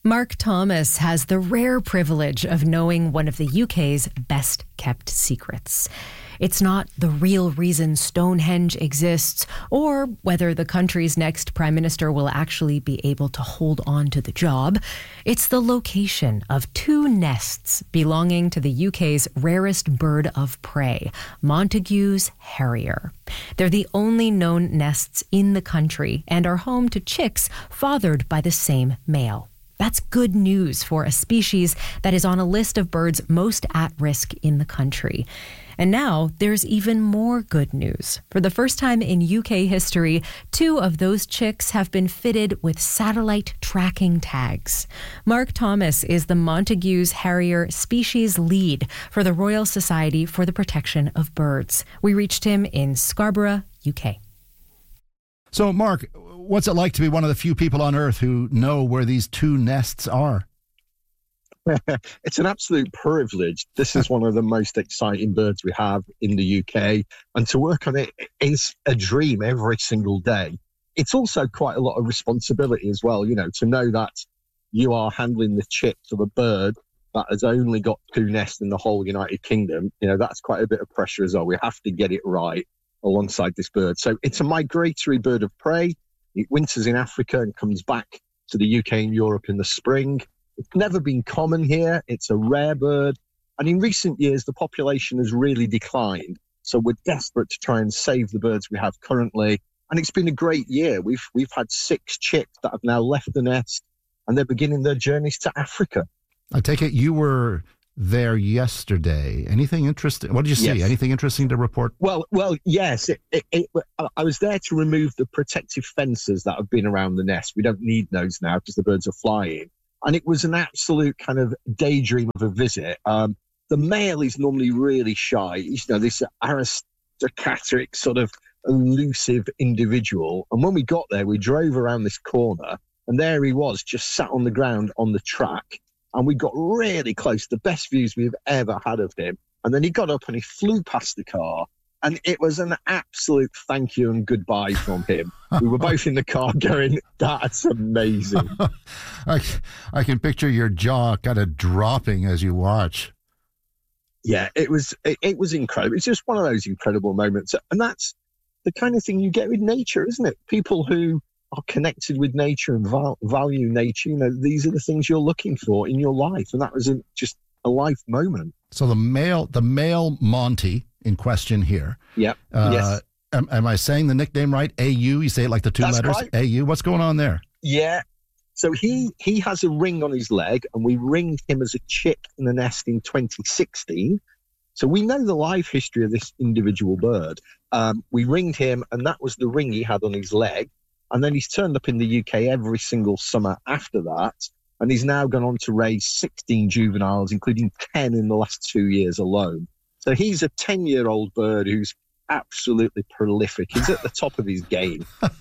Mark Thomas has the rare privilege of knowing one of the UK's best kept secrets. It's not the real reason Stonehenge exists or whether the country's next prime minister will actually be able to hold on to the job. It's the location of two nests belonging to the UK's rarest bird of prey, Montagu's harrier. They're the only known nests in the country and are home to chicks fathered by the same male. That's good news for a species that is on a list of birds most at risk in the country. And now there's even more good news. For the first time in UK history, two of those chicks have been fitted with satellite tracking tags. Mark Thomas is the Montagu's harrier species lead for the Royal Society for the Protection of Birds. We reached him in Scarborough, UK. So, Mark, what's it like to be one of the few people on Earth who know where these two nests are? It's an absolute privilege. This is one of the most exciting birds we have in the UK, and to work on it is a dream every single day. It's also quite a lot of responsibility as well, to know that you are handling the chicks of a bird that has only got two nests in the whole United Kingdom. That's quite a bit of pressure as well. We have to get it right alongside this bird. So it's a migratory bird of prey. It winters in Africa and comes back to the UK and Europe in the spring. It's never been common here. It's a rare bird. And in recent years, the population has really declined. So we're desperate to try and save the birds we have currently. And it's been a great year. We've had 6 chicks that have now left the nest, and they're beginning their journeys to Africa. I take it you were there yesterday. Anything interesting? What did you see? Yes. Anything interesting to report? Well, yes. I was there to remove the protective fences that have been around the nest. We don't need those now because the birds are flying. And it was an absolute kind of daydream of a visit. The male is normally really shy. This aristocratic sort of elusive individual. And when we got there, we drove around this corner, and there he was, just sat on the ground on the track. And we got really close, the best views we've ever had of him. And then he got up and he flew past the car. And it was an absolute thank you and goodbye from him. We were both in the car going, that's amazing. I can picture your jaw kind of dropping as you watch. Yeah, it was incredible. It's just one of those incredible moments. And that's the kind of thing you get with nature, isn't it? People who are connected with nature and value nature, these are the things you're looking for in your life. And that was just a life moment. So the male Monty in question here. Yeah. Yes. Am I saying the nickname right? AU? You say it like the two letters? Right. AU? What's going on there? Yeah. So he has a ring on his leg, and we ringed him as a chick in the nest in 2016. So we know the life history of this individual bird. We ringed him, and that was the ring he had on his leg. And then he's turned up in the UK every single summer after that. And he's now gone on to raise 16 juveniles, including 10 in the last 2 years alone. So he's a 10-year-old bird who's absolutely prolific. He's at the top of his game.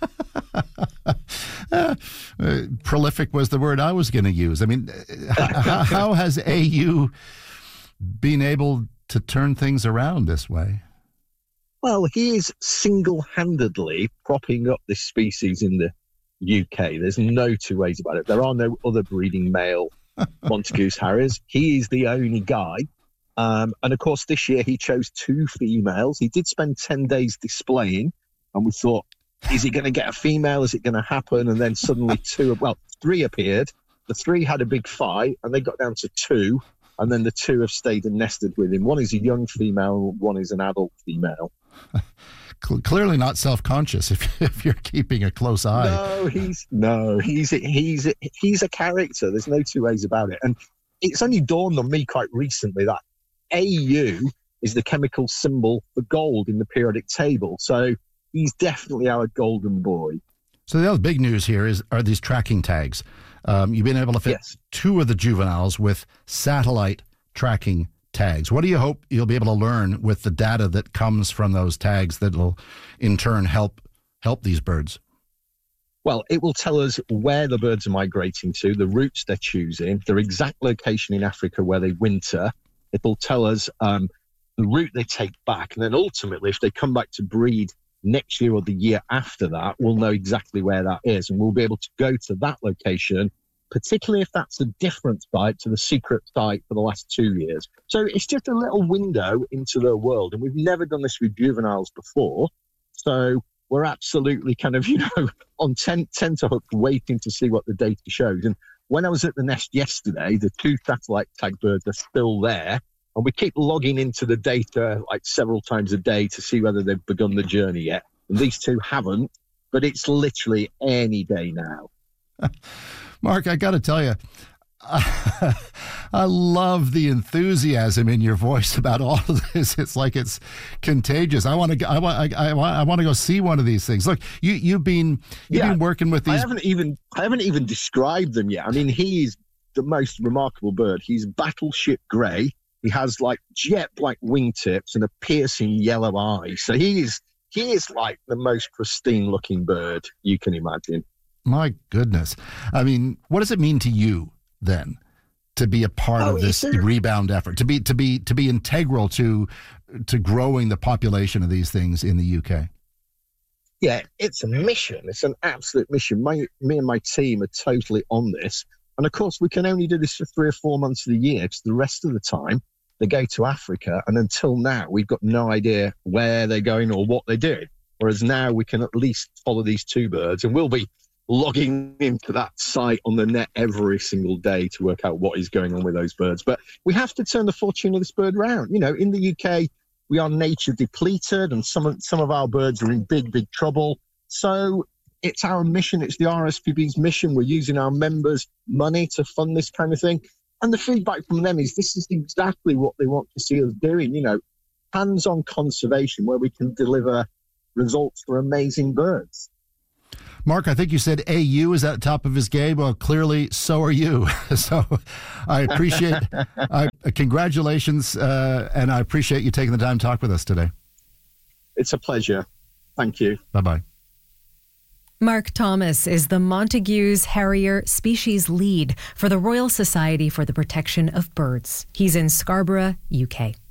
Prolific was the word I was going to use. I mean, how has AU been able to turn things around this way? Well, he is single-handedly propping up this species in the UK. There's no two ways about it. There are no other breeding male Montagu's harriers. He is the only guy. And of course, this year he chose 2 females. He did spend 10 days displaying, and we thought, is he going to get a female? Is it going to happen? And then suddenly 3 appeared. The 3 had a big fight, and they got down to 2. And then the 2 have stayed and nested with him. One is a young female, one is an adult female. Clearly not self-conscious if you're keeping a close eye. He's a character. There's no two ways about it. And it's only dawned on me quite recently that AU is the chemical symbol for gold in the periodic table. So he's definitely our golden boy. So the other big news here are these tracking tags. You've been able to fit 2 of the juveniles with satellite tracking tags. What do you hope you'll be able to learn with the data that comes from those tags that will in turn help these birds? Well, it will tell us where the birds are migrating to, the routes they're choosing, their exact location in Africa where they winter. It will tell us the route they take back. And then ultimately, if they come back to breed next year or the year after that, we'll know exactly where that is. And we'll be able to go to that location particularly if that's a different site to the secret site for the last 2 years. So it's just a little window into their world. And we've never done this with juveniles before. So we're absolutely kind of, on tenterhooks waiting to see what the data shows. And when I was at the nest yesterday, the 2 satellite tag birds are still there. And we keep logging into the data like several times a day to see whether they've begun the journey yet. And these 2 haven't, but it's literally any day now. Mark, I got to tell you, I love the enthusiasm in your voice about all of this. It's like it's contagious. I want to go see one of these things. Look, you've been working with these. I haven't even described them yet. I mean, he's the most remarkable bird. He's battleship grey. He has like jet black wingtips and a piercing yellow eye. So he is like the most pristine looking bird you can imagine. My goodness. I mean, what does it mean to you then to be a part of this rebound effort, to be integral to growing the population of these things in the UK? Yeah, it's a mission. It's an absolute mission. Me and my team are totally on this. And of course, we can only do this for 3 or 4 months of the year, because the rest of the time they go to Africa. And until now, we've got no idea where they're going or what they're doing. Whereas now we can at least follow these 2 birds, and we'll be logging into that site on the net every single day to work out what is going on with those birds. But we have to turn the fortune of this bird around. In the UK, we are nature depleted, and some of our birds are in big, big trouble. So it's our mission. It's the RSPB's mission. We're using our members' money to fund this kind of thing. And the feedback from them is this is exactly what they want to see us doing, hands-on conservation where we can deliver results for amazing birds. Mark, I think you said AU is at the top of his game. Well, clearly, so are you. So I appreciate congratulations, and I appreciate you taking the time to talk with us today. It's a pleasure. Thank you. Bye-bye. Mark Thomas is the Montagu's Harrier species lead for the Royal Society for the Protection of Birds. He's in Scarborough, UK.